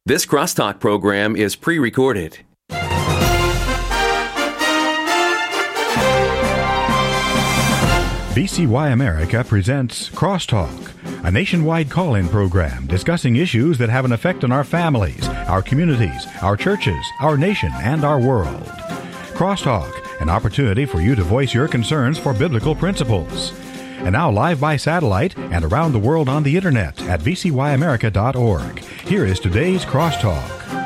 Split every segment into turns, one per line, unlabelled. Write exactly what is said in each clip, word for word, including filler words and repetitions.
This Crosstalk program is pre-recorded.
V C Y America presents Crosstalk, a nationwide call-in program discussing issues that have an effect on our families, our communities, our churches, our nation, and our world. Crosstalk, an opportunity for you to voice your concerns for biblical principles. And now live by satellite and around the world on the internet at v c y america dot org. Here is today's Crosstalk.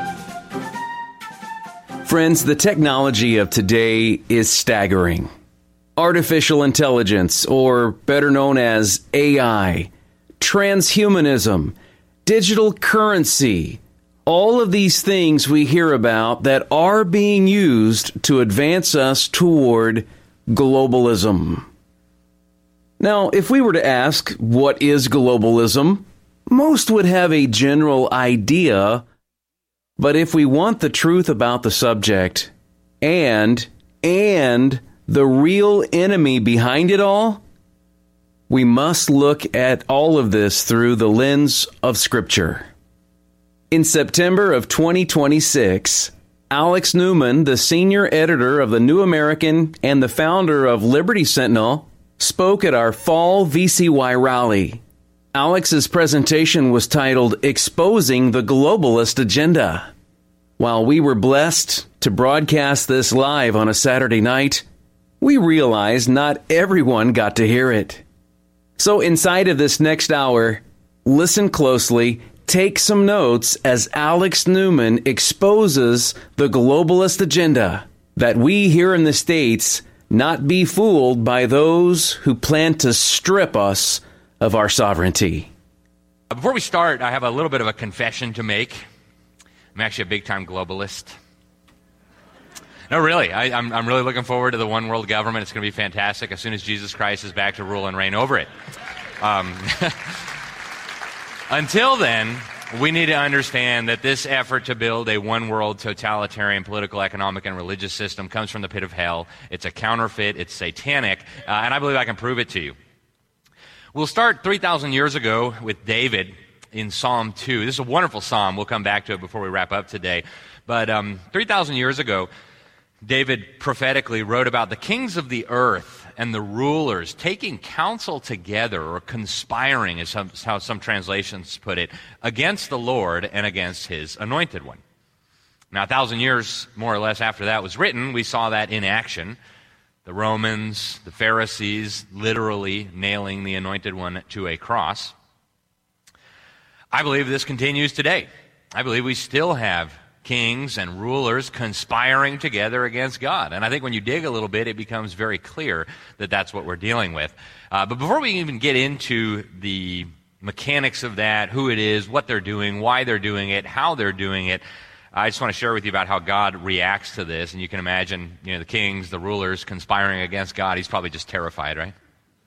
Friends, the technology of today is staggering. Artificial intelligence, or better known as A I, transhumanism, digital currency, all of these things we hear about that are being used to advance us toward globalism. Now, if we were to ask, what is globalism? Most would have a general idea, but if we want the truth about the subject and, and the real enemy behind it all, we must look at all of this through the lens of Scripture. In September of twenty twenty-six, Alex Newman, the senior editor of the New American and the founder of Liberty Sentinel, spoke at our fall V C Y rally. Alex's presentation was titled Exposing the Globalist Agenda. While we were blessed to broadcast this live on a Saturday night, we realized not everyone got to hear it. So inside of this next hour, listen closely, take some notes as Alex Newman exposes the globalist agenda, that we here in the States not be fooled by those who plan to strip us of our sovereignty.
Before we start, I have a little bit of a confession to make. I'm actually a big-time globalist. No, really. I, I'm, I'm really looking forward to the one world government. It's going to be fantastic as soon as Jesus Christ is back to rule and reign over it. Um, until then, we need to understand that this effort to build a one-world totalitarian political, economic, and religious system comes from the pit of hell. It's a counterfeit. It's satanic. Uh, and I believe I can prove it to you. We'll start three thousand years ago with David in Psalm two. This is a wonderful psalm. We'll come back to it before we wrap up today. But um, three thousand years ago, David prophetically wrote about the kings of the earth and the rulers taking counsel together, or conspiring, is some, how some translations put it, against the Lord and against his anointed one. Now, a thousand years, more or less, after that was written, we saw that in action. The Romans, the Pharisees, literally nailing the anointed one to a cross. I believe this continues today. I believe we still have kings and rulers conspiring together against God. And I think when you dig a little bit, it becomes very clear that that's what we're dealing with. Uh, but before we even get into the mechanics of that, who it is, what they're doing, why they're doing it, how they're doing it, I just want to share with you about how God reacts to this. And you can imagine, you know, the kings, the rulers conspiring against God. He's probably just terrified, right?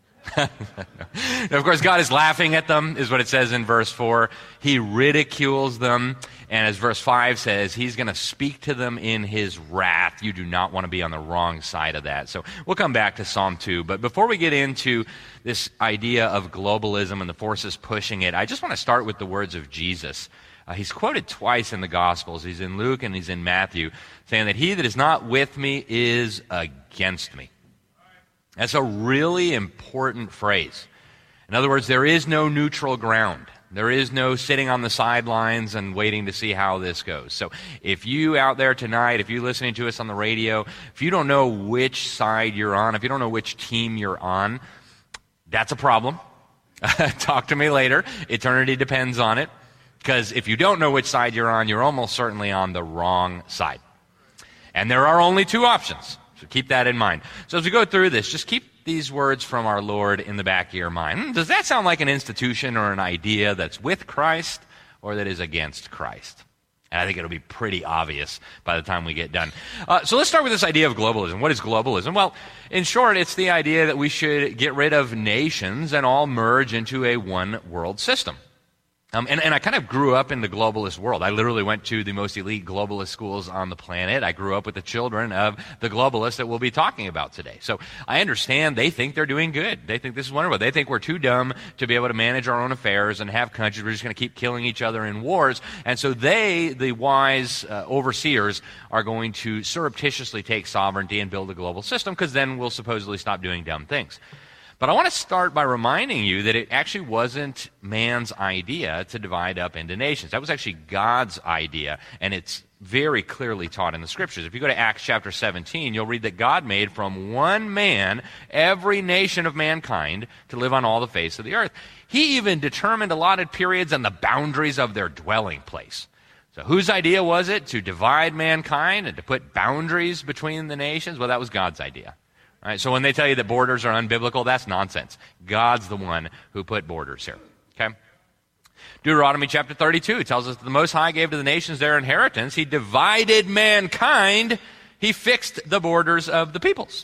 Of course, God is laughing at them, is what it says in verse four. He ridicules them. And as verse five says, he's going to speak to them in his wrath. You do not want to be on the wrong side of that. So we'll come back to Psalm two. But before we get into this idea of globalism and the forces pushing it, I just want to start with the words of Jesus. Uh, he's quoted twice in the Gospels. He's in Luke and he's in Matthew, saying that he that is not with me is against me. That's a really important phrase. In other words, there is no neutral ground. There is no sitting on the sidelines and waiting to see how this goes. So if you out there tonight, if you're listening to us on the radio, if you don't know which side you're on, if you don't know which team you're on, that's a problem. Talk to me later. Eternity depends on it. Because if you don't know which side you're on, you're almost certainly on the wrong side. And there are only two options. So keep that in mind. So as we go through this, just keep these words from our Lord in the back of your mind. Does that sound like an institution or an idea that's with Christ or that is against Christ? And I think it'll be pretty obvious by the time we get done. Uh, so let's start with this idea of globalism. What is globalism? Well, in short, it's the idea that we should get rid of nations and all merge into a one world system. Um, and, and I kind of grew up in the globalist world. I literally went to the most elite globalist schools on the planet. I grew up with the children of the globalists that we'll be talking about today. So I understand they think they're doing good. They think this is wonderful. They think we're too dumb to be able to manage our own affairs and have countries. We're just going to keep killing each other in wars. And so they, the wise uh, overseers, are going to surreptitiously take sovereignty and build a global system, because then we'll supposedly stop doing dumb things. But I want to start by reminding you that it actually wasn't man's idea to divide up into nations. That was actually God's idea, and it's very clearly taught in the Scriptures. If you go to Acts chapter seventeen, you'll read that God made from one man every nation of mankind to live on all the face of the earth. He even determined allotted periods and the boundaries of their dwelling place. So whose idea was it to divide mankind and to put boundaries between the nations? Well, that was God's idea. All right, so when they tell you that borders are unbiblical, that's nonsense. God's the one who put borders here. Okay? Deuteronomy chapter thirty-two tells us that the Most High gave to the nations their inheritance. He divided mankind. He fixed the borders of the peoples.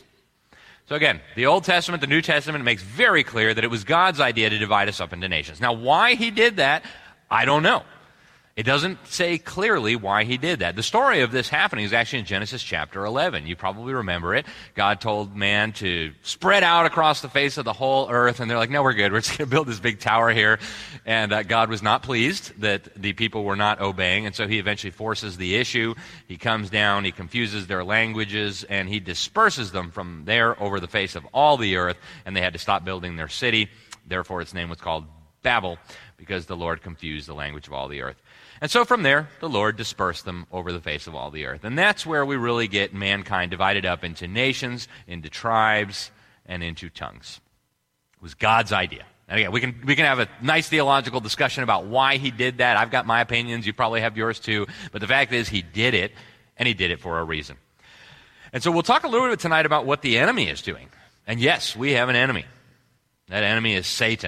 So again, the Old Testament, the New Testament makes very clear that it was God's idea to divide us up into nations. Now, why he did that, I don't know. It doesn't say clearly why he did that. The story of this happening is actually in Genesis chapter eleven. You probably remember it. God told man to spread out across the face of the whole earth, and they're like, no, we're good. We're just going to build this big tower here. And uh, God was not pleased that the people were not obeying, and so he eventually forces the issue. He comes down, he confuses their languages, and he disperses them from there over the face of all the earth, and they had to stop building their city. Therefore, its name was called Babel, because the Lord confused the language of all the earth. And so from there, the Lord dispersed them over the face of all the earth. And that's where we really get mankind divided up into nations, into tribes, and into tongues. It was God's idea. And again, we can, we can have a nice theological discussion about why he did that. I've got my opinions. You probably have yours too. But the fact is, he did it, and he did it for a reason. And so we'll talk a little bit tonight about what the enemy is doing. And yes, we have an enemy. That enemy is Satan.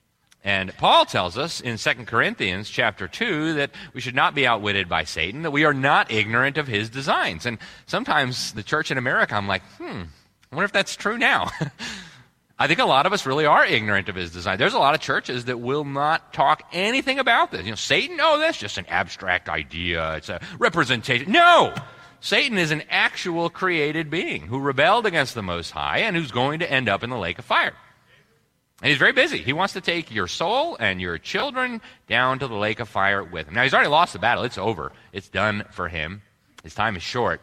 And Paul tells us in Second Corinthians chapter two that we should not be outwitted by Satan, that we are not ignorant of his designs. And sometimes the church in America, I'm like, hmm, I wonder if that's true now. I think a lot of us really are ignorant of his design. There's a lot of churches that will not talk anything about this. You know, Satan, oh, that's just an abstract idea. It's a representation. No! Satan is an actual created being who rebelled against the Most High and who's going to end up in the lake of fire. And he's very busy. He wants to take your soul and your children down to the lake of fire with him. Now, he's already lost the battle. It's over. It's done for him. His time is short.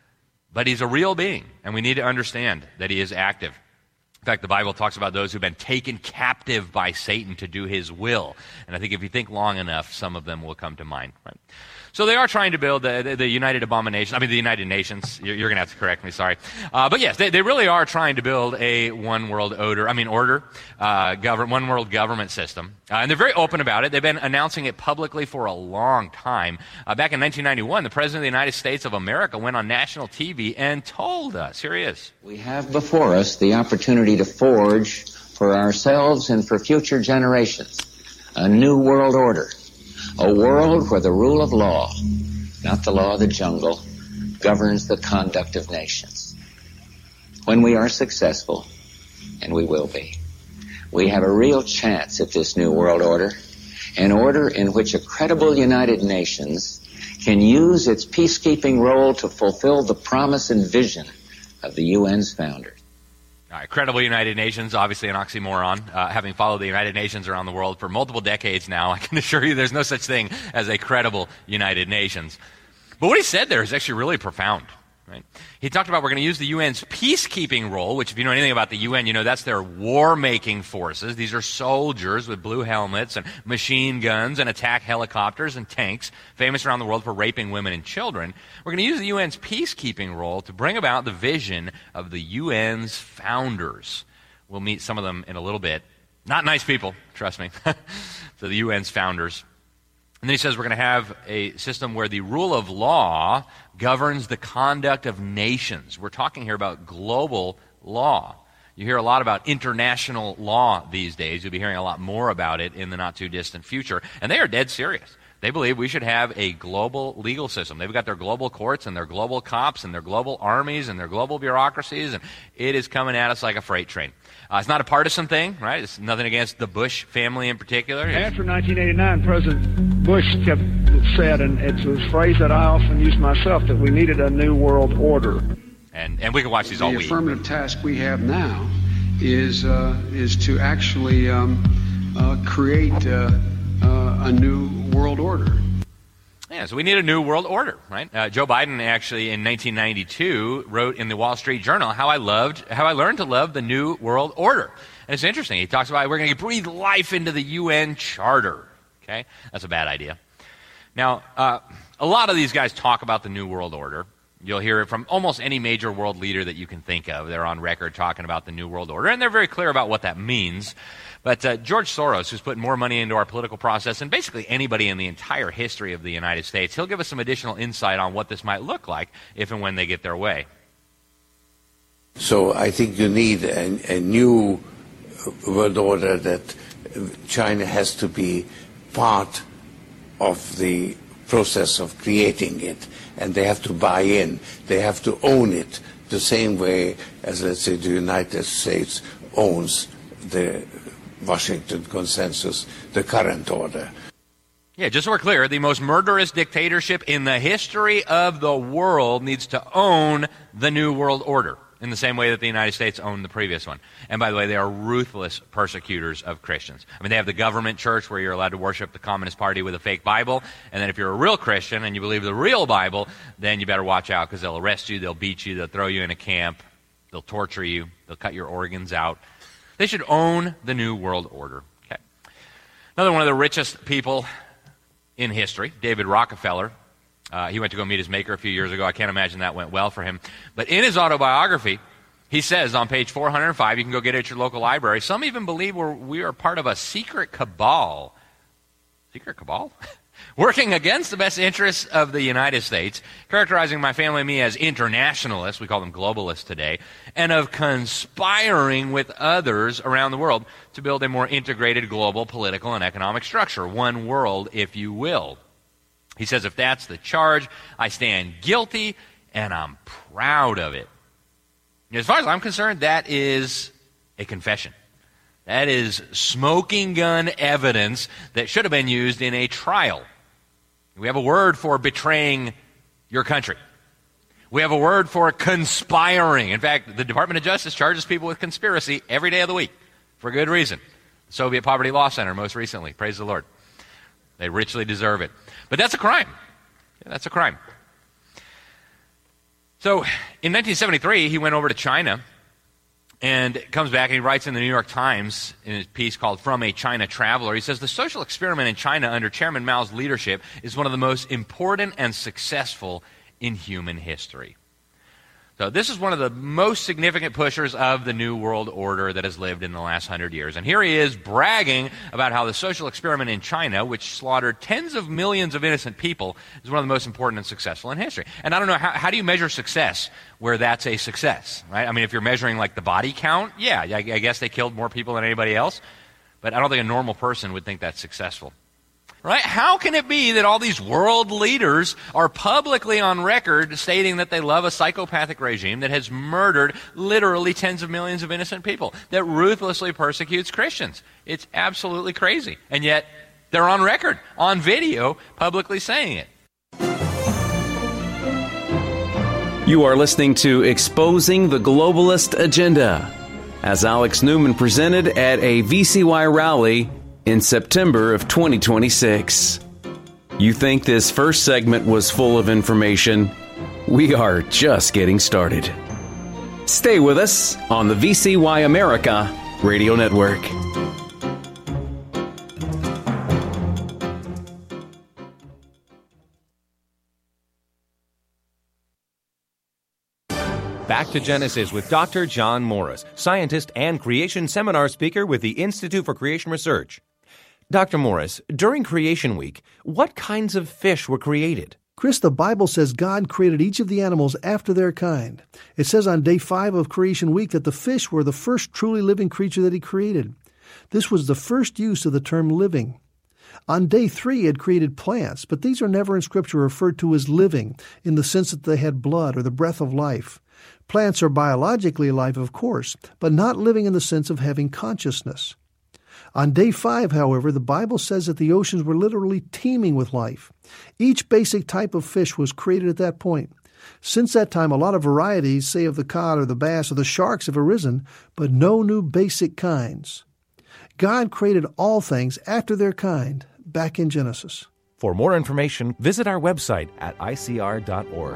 But he's a real being, and we need to understand that he is active. In fact, the Bible talks about those who've been taken captive by Satan to do his will. And I think if you think long enough, some of them will come to mind. Right? So they are trying to build the, the, the United Abomination, I mean the United Nations. You're, you're going to have to correct me, sorry. Uh, but yes, they, they really are trying to build a one world order, I mean order, uh, govern, one world government system. Uh, and they're very open about it. They've been announcing it publicly for a long time. Uh, back in nineteen ninety-one, the President of the United States of America went on national T V and told us, here he is.
We have before us the opportunity to forge for ourselves and for future generations a new world order. A world where the rule of law, not the law of the jungle, governs the conduct of nations. When we are successful, and we will be, we have a real chance at this new world order, an order in which a credible United Nations can use its peacekeeping role to fulfill the promise and vision of the U N's founders.
All right, credible United Nations, obviously an oxymoron. Uh, having followed the United Nations around the world for multiple decades now, I can assure you there's no such thing as a credible United Nations. But what he said there is actually really profound. Right? He talked about we're going to use the U N's peacekeeping role, which if you know anything about the U N, you know that's their war-making forces. These are soldiers with blue helmets and machine guns and attack helicopters and tanks, famous around the world for raping women and children. We're going to use the U N's peacekeeping role to bring about the vision of the U N's founders. We'll meet some of them in a little bit. Not nice people, trust me. So the U N's founders. And then he says we're going to have a system where the rule of law governs the conduct of nations. We're talking here about global law. You hear a lot about international law these days. You'll be hearing a lot more about it in the not-too-distant future. And they are dead serious. They believe we should have a global legal system. They've got their global courts and their global cops and their global armies and their global bureaucracies, and it is coming at us like a freight train. Uh, it's not a partisan thing, right? It's nothing against the Bush family in particular.
After nineteen eighty-nine, President Bush kept said, and it's a phrase that I often use myself, that we needed a new world order.
And and we can watch these all
the
week.
The affirmative task we have now is uh, is to actually um, uh, create uh, uh, a new world order.
Yeah, so we need a new world order, right? Uh, Joe Biden actually in nineteen ninety-two wrote in the Wall Street Journal how I loved, how I learned to love the new world order. And it's interesting. He talks about we're going to breathe life into the U N Charter. Okay, that's a bad idea. Now, uh, a lot of these guys talk about the new world order. You'll hear it from almost any major world leader that you can think of. They're on record talking about the new world order, and they're very clear about what that means. But uh, George Soros, who's put more money into our political process than basically anybody in the entire history of the United States, he'll give us some additional insight on what this might look like if and when they get their way.
So I think you need a, a new world order that China has to be part of the process of creating it, and they have to buy in. They have to own it the same way as, let's say, the United States owns the Washington Consensus, the current order.
Yeah, just so we're clear, the most murderous dictatorship in the history of the world needs to own the New World Order in the same way that the United States owned the previous one. And by the way, they are ruthless persecutors of Christians. I mean, they have the government church where you're allowed to worship the Communist Party with a fake Bible, and then if you're a real Christian and you believe the real Bible, then you better watch out because they'll arrest you, they'll beat you, they'll throw you in a camp, they'll torture you, they'll cut your organs out. They should own the New World Order. Okay. Another one of the richest people in history, David Rockefeller. Uh, he went to go meet his maker a few years ago. I can't imagine that went well for him. But in his autobiography, he says on page four hundred five, you can go get it at your local library, some even believe we're, we are part of a secret cabal. Secret cabal? Working against the best interests of the United States, characterizing my family and me as internationalists, we call them globalists today, and of conspiring with others around the world to build a more integrated global political and economic structure. One world, if you will. He says, if that's the charge, I stand guilty, and I'm proud of it. As far as I'm concerned, that is a confession. That is smoking gun evidence that should have been used in a trial. We have a word for betraying your country. We have a word for conspiring. In fact, the Department of Justice charges people with conspiracy every day of the week for good reason. The Soviet Poverty Law Center most recently. Praise the Lord. They richly deserve it. But that's a crime. Yeah, that's a crime. So in nineteen seventy-three, he went over to China and comes back and he writes in the New York Times in his piece called From a China Traveler, he says, the social experiment in China under Chairman Mao's leadership is one of the most important and successful in human history. So this is one of the most significant pushers of the New World Order that has lived in the last hundred years. And here he is bragging about how the social experiment in China, which slaughtered tens of millions of innocent people, is one of the most important and successful in history. And I don't know, how, how do you measure success where that's a success, right? I mean, if you're measuring like the body count, yeah, I, I guess they killed more people than anybody else. But I don't think a normal person would think that's successful. Right? How can it be that all these world leaders are publicly on record stating that they love a psychopathic regime that has murdered literally tens of millions of innocent people, that ruthlessly persecutes Christians? It's absolutely crazy. And yet, they're on record, on video, publicly saying it.
You are listening to Exposing the Globalist Agenda, as Alex Newman presented at a V C Y rally in September of twenty twenty-six. You think this first segment was full of information? We are just getting started. Stay with us on the V C Y America Radio Network.
Back to Genesis with Doctor John Morris, scientist and creation seminar speaker with the Institute for Creation Research. Doctor Morris, during Creation Week, what kinds of fish were created?
Chris, the Bible says God created each of the animals after their kind. It says on day five of Creation Week that the fish were the first truly living creature that he created. This was the first use of the term living. On day three, he had created plants, but these are never in Scripture referred to as living in the sense that they had blood or the breath of life. Plants are biologically alive, of course, but not living in the sense of having consciousness. On day five, however, the Bible says that the oceans were literally teeming with life. Each basic type of fish was created at that point. Since that time, a lot of varieties, say of the cod or the bass or the sharks, have arisen, but no new basic kinds. God created all things after their kind back in Genesis.
For more information, visit our website at I C R dot org.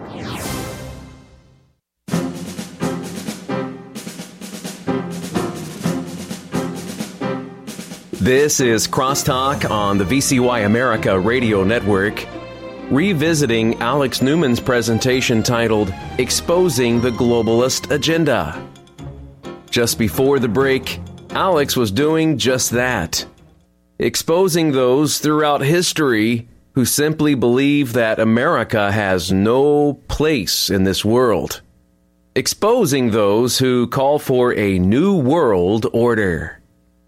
This is Crosstalk on the V C Y America Radio Network, revisiting Alex Newman's presentation titled Exposing the Globalist Agenda. Just before the break, Alex was doing just that, exposing those throughout history who simply believe that America has no place in this world, exposing those who call for a new world order.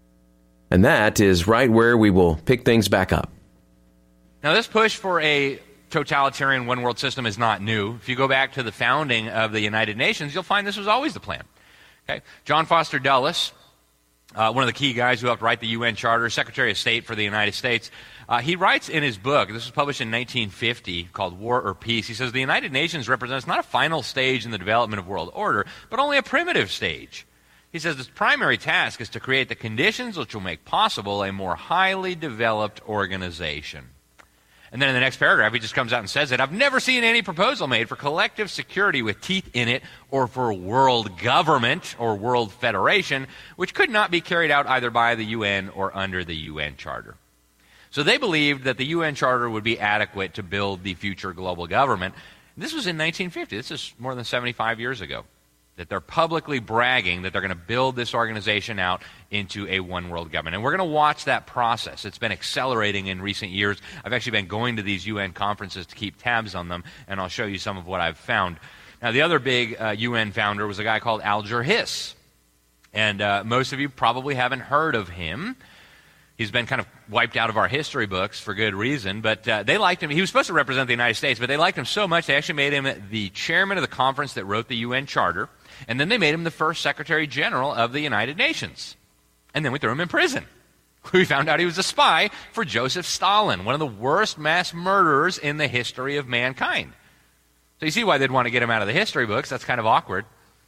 And that is right where we will pick things back up.
Now, this push for a totalitarian one-world system is not new. If you go back to the founding of the United Nations, you'll find this was always the plan. Okay? John Foster Dulles, uh, one of the key guys who helped write the U N Charter, Secretary of State for the United States, uh, he writes in his book, this was published in nineteen fifty, called War or Peace, he says, the United Nations represents not a final stage in the development of world order, but only a primitive stage. He says its primary task is to create the conditions which will make possible a more highly developed organization. And then in the next paragraph, he just comes out and says it. I've never seen any proposal made for collective security with teeth in it, or for world government or world federation, which could not be carried out either by the U N or under the U N Charter. So they believed that the U N Charter would be adequate to build the future global government. This was in nineteen fifty. This is more than seventy-five years ago, that they're publicly bragging that they're going to build this organization out into a one-world government. And we're going to watch that process. It's been accelerating in recent years. I've actually been going to these U N conferences to keep tabs on them, and I'll show you some of what I've found. Now, the other big uh, U N founder was a guy called Alger Hiss. And uh, most of you probably haven't heard of him. He's been kind of wiped out of our history books for good reason, but uh, they liked him. He was supposed to represent the United States, but they liked him so much they actually made him the chairman of the conference that wrote the U N Charter. And then they made him the first Secretary General of the United Nations. And then we threw him in prison. We found out he was a spy for Joseph Stalin, one of the worst mass murderers in the history of mankind. So you see why they'd want to get him out of the history books. That's kind of awkward.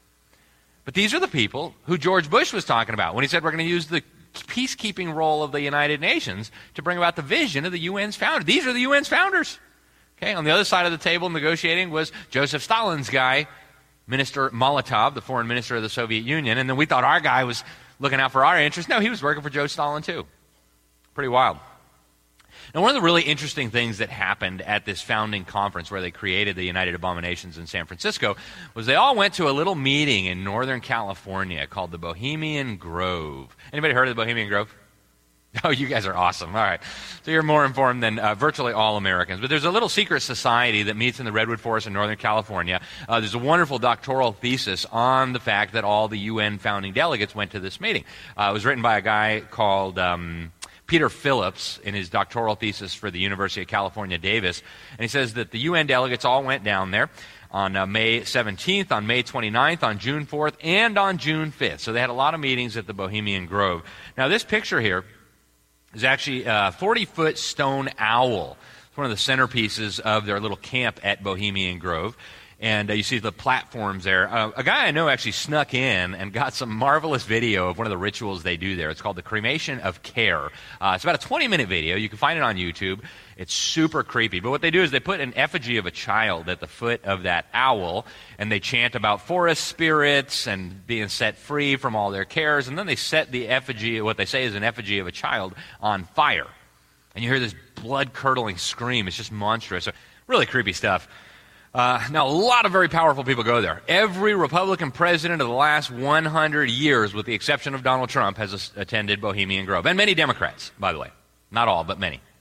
But these are the people who George Bush was talking about when he said we're going to use the peacekeeping role of the United Nations to bring about the vision of the U N's founder. These are the U N's founders. Okay, on the other side of the table negotiating was Joseph Stalin's guy, Minister Molotov, the foreign minister of the Soviet Union, and then we thought our guy was looking out for our interests. No, he was working for Joe Stalin too. Pretty wild. Now, one of the really interesting things that happened at this founding conference where they created the United Abominations in San Francisco was they all went to a little meeting in Northern California called the Bohemian Grove. Anybody heard of the Bohemian Grove? Oh, you guys are awesome. All right. So you're more informed than uh, virtually all Americans. But there's a little secret society that meets in the Redwood Forest in Northern California. Uh, there's a wonderful doctoral thesis on the fact that all the U N founding delegates went to this meeting. Uh, it was written by a guy called um, Peter Phillips in his doctoral thesis for the University of California, Davis. And he says that the U N delegates all went down there on uh, May seventeenth, on May twenty-ninth, on June fourth, and on June fifth. So they had a lot of meetings at the Bohemian Grove. Now, this picture here is actually a forty-foot stone owl. It's one of the centerpieces of their little camp at Bohemian Grove. And uh, you see the platforms there. Uh, a guy I know actually snuck in and got some marvelous video of one of the rituals they do there. It's called the Cremation of Care. Uh, it's about a twenty-minute video. You can find it on YouTube. It's super creepy. But what they do is they put an effigy of a child at the foot of that owl, and they chant about forest spirits and being set free from all their cares. And then they set the effigy, what they say is an effigy of a child, on fire. And you hear this blood-curdling scream. It's just monstrous. So, really creepy stuff. Uh, now, a lot of very powerful people go there. Every Republican president of the last one hundred years, with the exception of Donald Trump, has a- attended Bohemian Grove. And many Democrats, by the way. Not all, but many.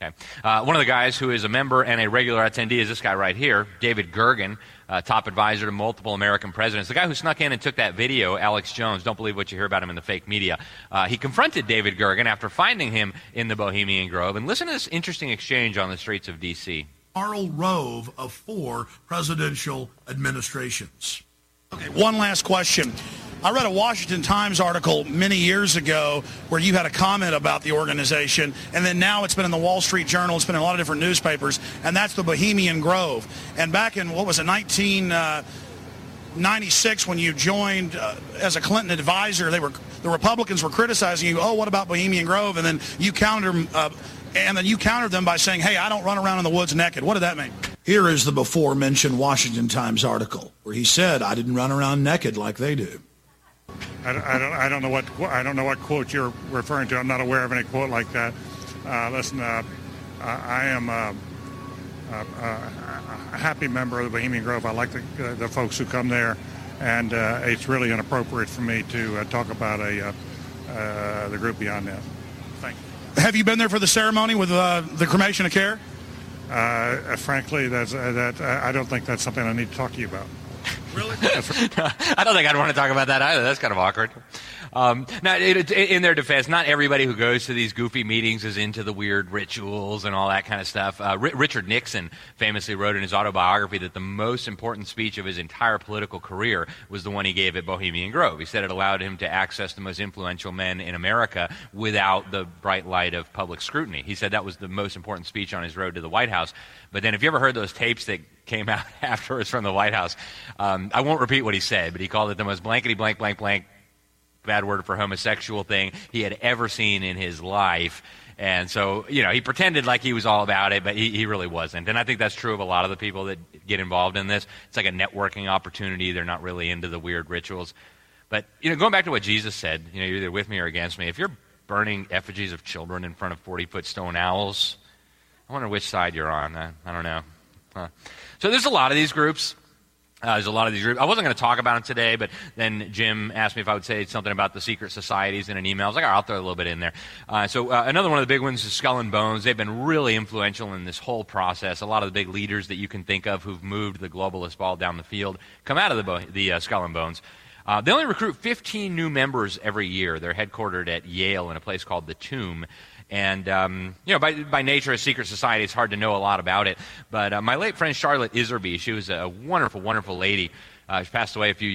Okay. Uh, one of the guys who is a member and a regular attendee is this guy right here, David Gergen, uh, top advisor to multiple American presidents. The guy who snuck in and took that video, Alex Jones, don't believe what you hear about him in the fake media. Uh, he confronted David Gergen after finding him in the Bohemian Grove. And listen to this interesting exchange on the streets of D C
Karl Rove of four presidential administrations. Okay, one last question. I read a Washington Times article many years ago where you had a comment about the organization, and then now it's been in the Wall Street Journal, it's been in a lot of different newspapers, and that's the Bohemian Grove. And back in, what was it, nineteen ninety-six, when you joined uh, as a Clinton advisor, they were the Republicans were criticizing you, oh, what about Bohemian Grove? And then you countered, uh, and then you countered them by saying, hey, I don't run around in the woods naked. What did that mean? Here is the before-mentioned Washington Times article where he said, I didn't run around naked like they do.
I, I, don't, I don't know what I don't know what quote you're referring to. I'm not aware of any quote like that. Uh, listen, uh, I am uh, uh, a happy member of the Bohemian Grove. I like the, uh, the folks who come there, and uh, it's really inappropriate for me to uh, talk about a uh, uh, the group beyond that. Thank you.
Have you been there for the ceremony with uh, the cremation of care?
Uh, frankly, that's, uh, that I don't think that's something I need to talk to you about.
Really?
I don't think I'd want to talk about that either. That's kind of awkward. Um, now, it, it, in their defense, not everybody who goes to these goofy meetings is into the weird rituals and all that kind of stuff. Uh, R- Richard Nixon famously wrote in his autobiography that the most important speech of his entire political career was the one he gave at Bohemian Grove. He said it allowed him to access the most influential men in America without the bright light of public scrutiny. He said that was the most important speech on his road to the White House. But then if you ever heard those tapes that came out afterwards from the White House, um, I won't repeat what he said, but he called it the most blankety blank blank blank bad word for homosexual thing he had ever seen in his life. And so, you know, he pretended like he was all about it, but he, he really wasn't. And I think that's true of a lot of the people that get involved in this. It's like a networking opportunity. They're not really into the weird rituals. But, you know, going back to what Jesus said, you know, you're either with me or against me. If you're burning effigies of children in front of forty-foot stone owls, I wonder which side you're on. I, I don't know. Huh. So there's a lot of these groups. Uh, there's a lot of these groups. I wasn't going to talk about them today, but then Jim asked me if I would say something about the secret societies in an email. I was like, all right, I'll throw a little bit in there. Uh, so uh, another one of the big ones is Skull and Bones. They've been really influential in this whole process. A lot of the big leaders that you can think of who've moved the globalist ball down the field come out of the, Bo- the uh, Skull and Bones. Uh, they only recruit fifteen new members every year. They're headquartered at Yale in a place called the Tomb. And, um, you know, by, by nature, a secret society, it's hard to know a lot about it. But uh, my late friend Charlotte Iserby, she was a wonderful, wonderful lady. Uh, she passed away a few